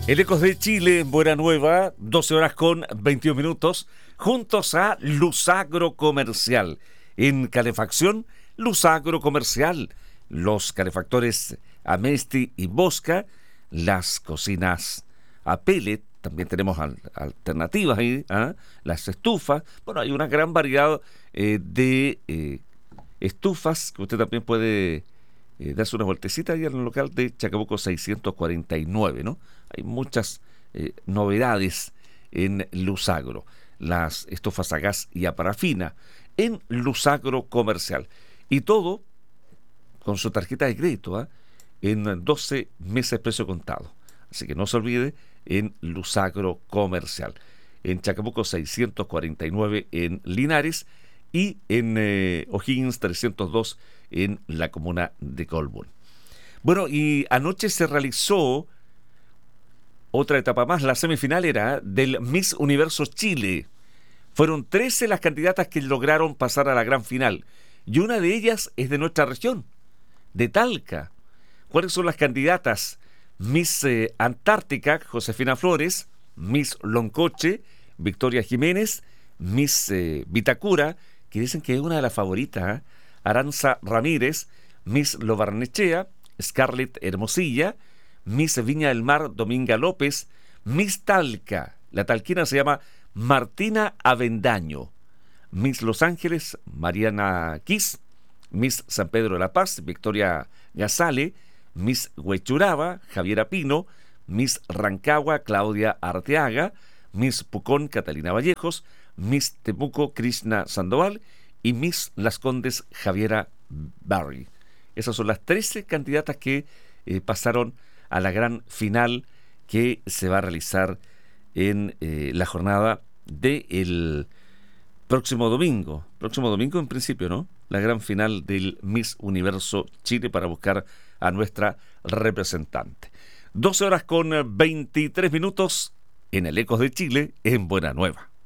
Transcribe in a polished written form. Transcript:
El Ecos de Chile en Buena Nueva, 12 horas con 21 minutos, juntos a Luzagro Comercial. En calefacción, Luzagro Comercial. Los calefactores Amesti y Bosca, las cocinas a pellet, también tenemos alternativas ahí, las estufas. Bueno, hay una gran variedad de estufas que usted también puede darse una vueltecita ahí en el local de Chacabuco 649, ¿no? Hay muchas novedades en Luzagro. Las estufas a gas y a parafina en Luzagro Comercial. Y todo con su tarjeta de crédito, en 12 meses precio contado. Así que no se olvide, en Luzagro Comercial. En Chacabuco 649 en Linares y en O'Higgins 302 en la comuna de Colbún. Bueno, y anoche se realizó otra etapa más. La semifinal era del Miss Universo Chile. Fueron 13 las candidatas que lograron pasar a la gran final. Y una de ellas es de nuestra región, de Talca. ¿Cuáles son las candidatas? Miss Antártica, Josefina Flores; Miss Loncoche, Victoria Jiménez; Miss Vitacura, que dicen que es una de las favoritas, Aranza Ramírez; Miss Lobarnechea, Scarlett Hermosilla; Miss Viña del Mar, Dominga López; Miss Talca, la talquina se llama Martina Avendaño; Miss Los Ángeles, Mariana Kiss; Miss San Pedro de la Paz, Victoria Gazale; Miss Huechuraba, Javiera Pino; Miss Rancagua, Claudia Arteaga; Miss Pucón, Catalina Vallejos; Miss Temuco, Krishna Sandoval; y Miss Las Condes, Javiera Barry. Esas son las 13 candidatas que pasaron a la gran final que se va a realizar en la jornada del próximo domingo. Próximo domingo en principio, ¿no? La gran final del Miss Universo Chile para buscar a nuestra representante. 12 horas con 23 minutos en el Ecos de Chile en Buena Nueva.